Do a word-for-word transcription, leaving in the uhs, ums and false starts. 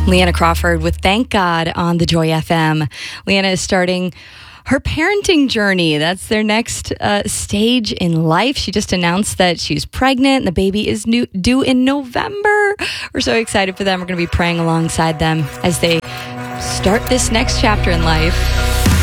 Leanna Crawford with Thank God on the Joy F M. Leanna is starting her parenting journey. That's their next uh, stage in life. She just announced that she's pregnant and the baby is new, due in November. We're so excited for them. We're going to be praying alongside them as they start this next chapter in life.